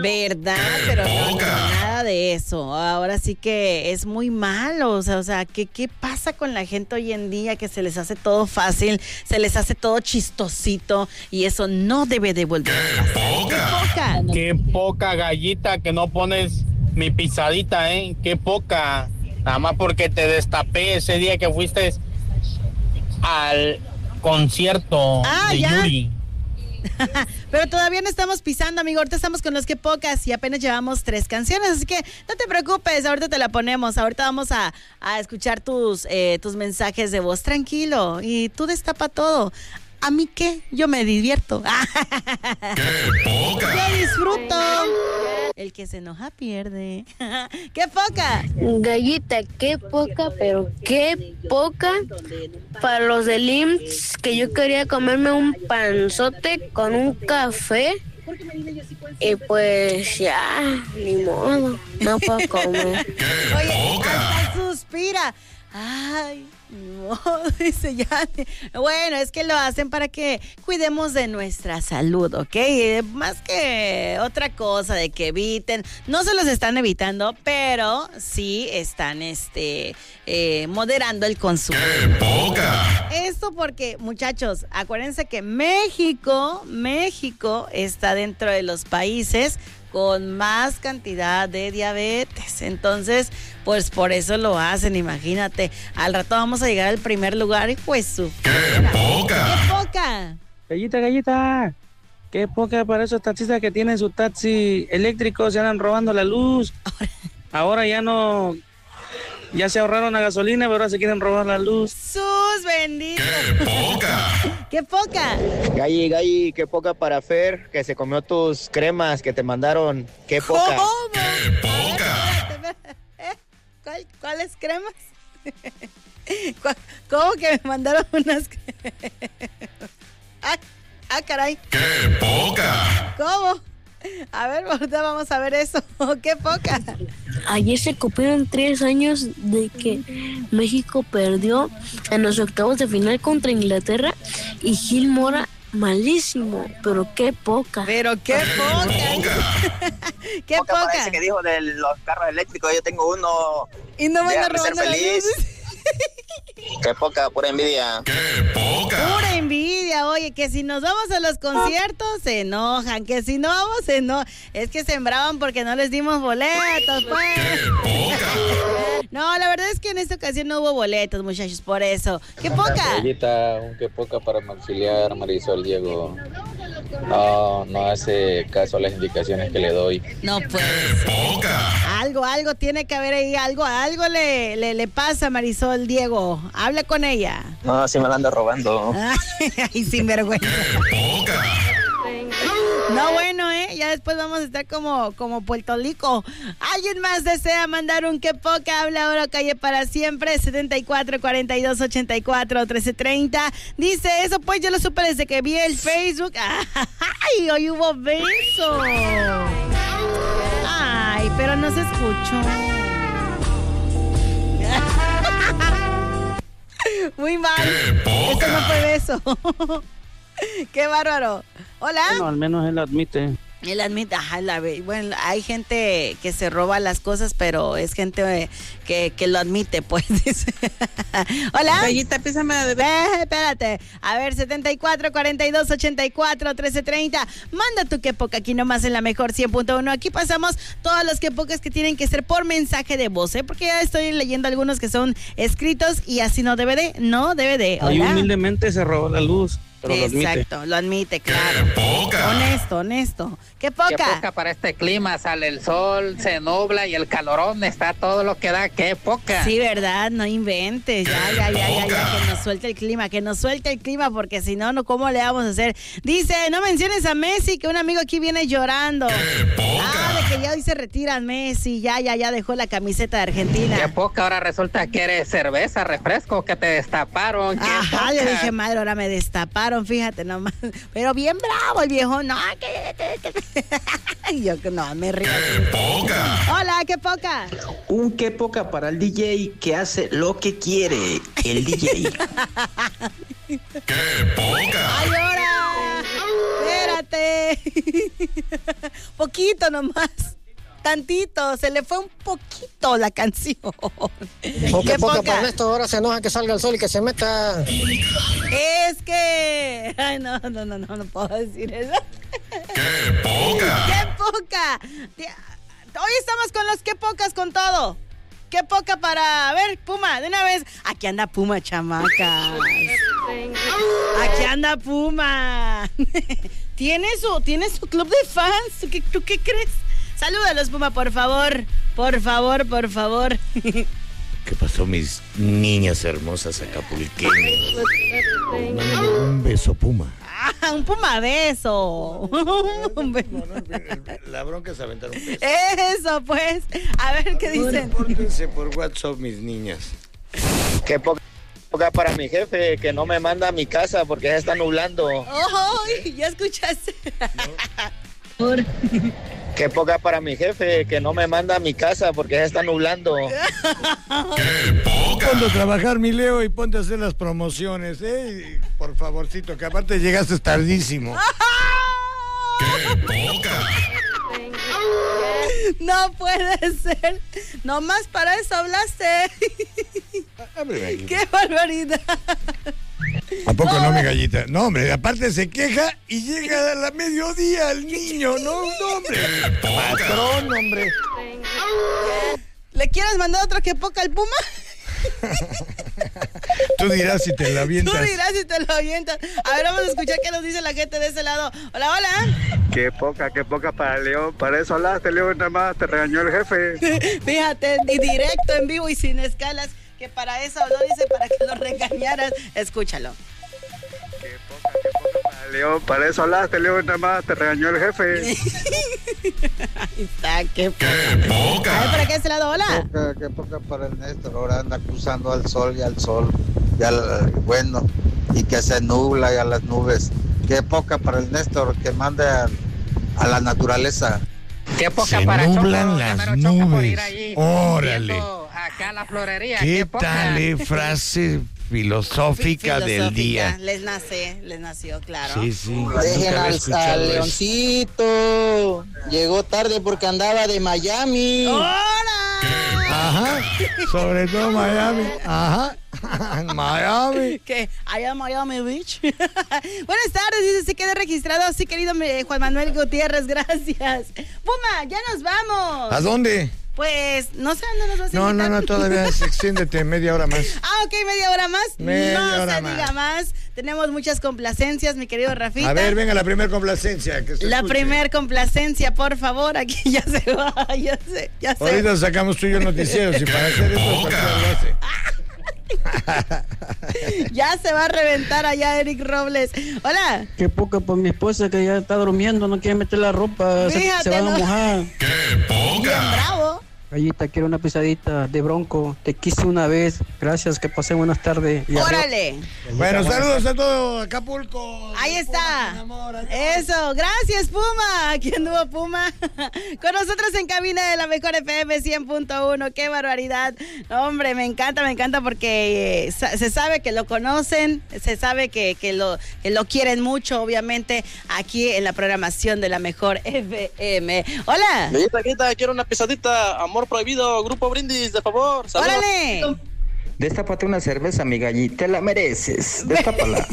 ¿Verdad? Pero no, nada de eso. Ahora sí que es muy malo. O sea, ¿qué pasa con la gente hoy en día? Que se les hace todo fácil, se les hace todo chistosito y eso no debe de volver a pasar. ¡Qué poca! ¡Qué poca gallita que no pones mi pisadita, eh! ¡Qué poca! Nada más porque te destapé ese día que fuiste al concierto de Yuri. Pero todavía no estamos pisando, amigo. Ahorita estamos con los que pocas y apenas llevamos 3 canciones, así que no te preocupes, ahorita te la ponemos. Ahorita vamos a escuchar tus mensajes de voz, tranquilo, y tú destapa todo. ¿A mí qué? Yo me divierto. Yo disfruto. El que se enoja pierde. ¡Qué poca! Gallita, qué poca, pero qué poca para los del IMSS, que yo quería comerme un panzote con un café. Y pues ya, ni modo, no puedo comer. Oye, hasta suspira. Ay, no, dice ya. Bueno, es que lo hacen para que cuidemos de nuestra salud, ¿ok? Más que otra cosa de que eviten, no se los están evitando, pero sí están moderando el consumo. Esto porque, muchachos, acuérdense que México está dentro de los países con más cantidad de diabetes. Entonces, pues por eso lo hacen, imagínate. Al rato vamos a llegar al primer lugar y pues su... ¡Qué poca! Gallita, qué poca para esos taxistas que tienen su taxi eléctrico, se andan robando la luz. Ahora ya no... Ya se ahorraron la gasolina, pero ahora se quieren robar la luz. ¡Sus benditos! ¡Qué poca! ¡Qué poca! Galli, qué poca para Fer, que se comió tus cremas que te mandaron. ¡Qué poca! ¿Cómo? ¡Qué poca! ¿Cuáles cremas? ¿Cómo que me mandaron unas cremas? Caray. ¡Qué poca! ¿Cómo? A ver, ahorita vamos a ver eso. ¡Qué poca! Ayer se cumplieron 3 años de que México perdió en los octavos de final contra Inglaterra y Gil Mora, malísimo, pero qué poca. Pero qué poca. Qué poca. Parece que dijo de los carros eléctricos, yo tengo uno. Y no me Déjame ser feliz. Qué poca, pura envidia. ¡Qué poca! Pura envidia, oye, que si nos vamos a los conciertos se enojan, que si no vamos es que sembraban porque no les dimos boletos, pues. ¡Qué poca! No, la verdad es que en esta ocasión no hubo boletos, muchachos, por eso. ¡Qué poca! Gallita, qué poca para mi auxiliar Marisol Diego. No hace caso a las indicaciones que le doy. No puede ser. ¡Poca! Algo tiene que haber ahí, algo le pasa a Marisol Diego. Habla con ella. No, sí me la ando robando. Ay, sinvergüenza. ¡Poca! No, bueno, ya después vamos a estar como Puerto Rico. ¿Alguien más desea mandar un qué poca? Habla ahora, calle para siempre, 74-42-84-1330. Dice eso, pues yo lo supe desde que vi el Facebook. ¡Ay, hoy hubo beso! ¡Ay, pero no se escuchó! Muy mal. Esto no fue beso. ¡Qué bárbaro! Hola. Bueno, al menos él admite. Él admite, bueno, hay gente que se roba las cosas, pero es gente que lo admite, pues. Hola. Gallita, písame de espérate. A ver, 74-42-84-1330. Manda tu que poca aquí nomás en la mejor 100.1. Aquí pasamos todos los que pocas que tienen que ser por mensaje de voz, porque ya estoy leyendo algunos que son escritos y así no debe de. Ahí humildemente se robó la luz. Pero exacto, lo admite, claro. Honesto. ¿Qué poca? Qué poca para este clima, sale el sol, se nubla y el calorón está todo lo que da, qué poca. Sí, verdad, no inventes, ya, que nos suelte el clima, porque si no, ¿cómo le vamos a hacer? Dice, no menciones a Messi, que un amigo aquí viene llorando. De que ya hoy se retira Messi, ya dejó la camiseta de Argentina. Qué poca, ahora resulta que eres cerveza, refresco, que te destaparon. Ajá, yo dije, madre, ahora me destaparon. Fíjate nomás, pero bien bravo el viejo, no, yo no, me río. Hola, qué poca. Un qué poca para el DJ que hace lo que quiere, el DJ. ¡Qué poca! ¡Ay, ahora! fíjate. Poquito nomás. Tantito, se le fue un poquito la canción. Qué poca para esto, ahora se enoja que salga el sol y que se meta. Es que... Ay, no puedo decir eso. ¡Qué poca! ¡Qué poca! Hoy estamos con los qué pocas con todo. ¡Qué poca para... A ver, Puma, de una vez. Aquí anda Puma, chamaca. Aquí anda Puma. ¿Tiene su club de fans? ¿Tú qué crees? Salúdalos, Puma, por favor. Por favor. ¿Qué pasó, mis niñas hermosas acapulqueñas? Un beso, Puma. Ah, un Puma beso. La bronca es aventar un beso. Eso, pues. A ver qué dicen. Pórtense por WhatsApp, mis niñas. Qué poca para mi jefe, que no me manda a mi casa porque ya está nublando. ¡Ay! ¿Ya escuchaste? Qué poca para mi jefe, que no me manda a mi casa porque ya está nublando. ¡Qué poca! Ponte a trabajar, mi Leo, y ponte a hacer las promociones, ¿eh? Por favorcito, que aparte llegaste tardísimo. ¡Qué poca! No puede ser. Nomás para eso hablaste. ¡Qué barbaridad! ¿A poco no, mi gallita? No, hombre, aparte se queja y llega a la mediodía el niño. No, hombre. Patrón, hombre. ¿Le quieres mandar otro que poca al Puma? Tú dirás si te lo avientas. A ver, vamos a escuchar qué nos dice la gente de ese lado. Hola. Qué poca para León. Para eso hablaste, León, nada más te regañó el jefe. Fíjate, y directo, en vivo y sin escalas, que para eso lo dice, para que lo regañaras. Escúchalo. Qué poca para León. Para eso hablaste, León, nada más te regañó el jefe. Ahí está, qué poca. A ver, ¿para qué de ese lado? Hola. Qué poca para el Néstor. Ahora anda acusando al sol. Bueno, y que se nubla y a las nubes. Qué poca para el Néstor, que mande a la naturaleza. Qué poca se para nublan Choco, las nubes. Órale. Acá la florería. ¿Qué tal, frase filosófica del día? Les nació, claro. Sí. Dejen al Leoncito. Llegó tarde porque andaba de Miami. ¡Hola! Ajá. Sobre todo Miami. Ajá. Miami. ¿Qué? Allá en Miami Beach. Buenas tardes, dice, se queda registrado. Sí, querido Juan Manuel Gutiérrez, gracias. Puma, ya nos vamos. ¿A dónde? Pues, no sé dónde nos vas a invitar. No, todavía extiéndete media hora más. Ok, media hora más. Media hora se más. Diga más. Tenemos muchas complacencias, mi querido Rafita. A ver, venga la primera complacencia. Que se la escuche. primer complacencia, por favor. Aquí ya se va, ya sé. Ahorita sacamos tú y yo el noticiero. Si para hacer eso, cualquiera lo hace. Ya se va a reventar allá Eric Robles. Hola. Qué poca por mi esposa que ya está durmiendo, no quiere meter la ropa, Fíjate, se van ¿no? a mojar. ¡Qué poca! Bien bravo. Gallita, quiero una pisadita de Bronco. Te quise una vez. Gracias, que pasen buenas tardes. Y Órale. Bueno, saludos a todo Acapulco. Ahí está. Eso, gracias Puma. Aquí anduvo Puma. Con nosotros en cabina de la mejor FM 100.1. Qué barbaridad. Hombre, me encanta porque se sabe que lo conocen, se sabe que lo quieren mucho, obviamente, aquí en la programación de la mejor FM. Hola. Gallita, quiero una pisadita. Amor prohibido, Grupo Brindis, de favor. Saludos. ¡Órale! Destápate una cerveza, mi gallita, te la mereces. Destápala.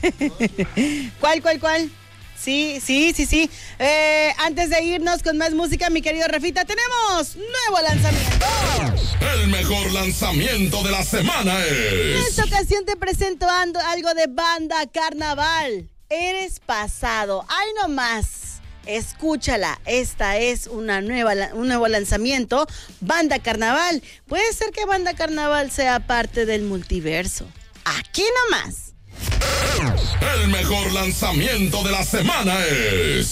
¿Cuál? Sí. Antes de irnos con más música, mi querido Rafita, tenemos nuevo lanzamiento. El mejor lanzamiento de la semana En es... esta ocasión te presento algo de Banda Carnaval. Eres pasado. ¡Ay, no más! Escúchala, esta es un nuevo lanzamiento, Banda Carnaval. Puede ser que Banda Carnaval sea parte del multiverso. Aquí nomás. El mejor lanzamiento de la semana es...